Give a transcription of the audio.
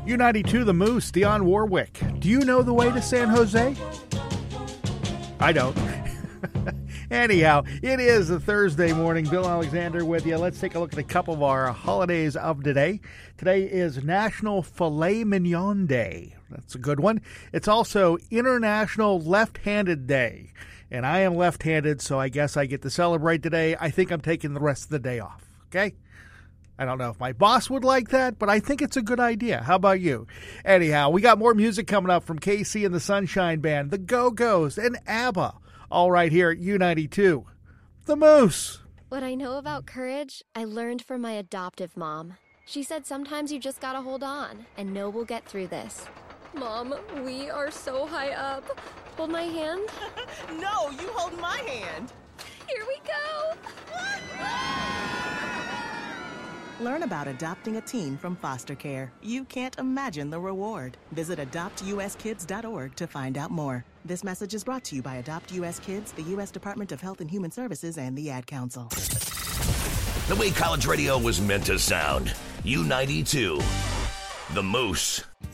U92 The Moose, Dionne Warwick. Do you know the way to San Jose? I don't. Anyhow, it is a Thursday morning. Bill Alexander with you. Let's take a look at a couple of our holidays of today. Today is National Filet Mignon Day. That's a good one. It's also International Left-Handed Day. And I am left-handed, so I guess I get to celebrate today. I think I'm taking the rest of the day off, okay? I don't know if my boss would like that, but I think it's a good idea. How about you? Anyhow, we got more music coming up from KC and the Sunshine Band, the Go-Go's, and ABBA. All right here at U92. The Moose. What I know about courage, I learned from my adoptive mom. She said sometimes you just gotta hold on and know we'll get through this. Mom, we are so high up. Hold my hand. No, you hold my hand. Here we go. Learn about adopting a teen from foster care. You can't imagine the reward. Visit adoptuskids.org to find out more. This message is brought to you by Adopt US Kids, the U.S. Department of Health and Human Services, and the Ad Council. The way college radio was meant to sound. U92. The Moose.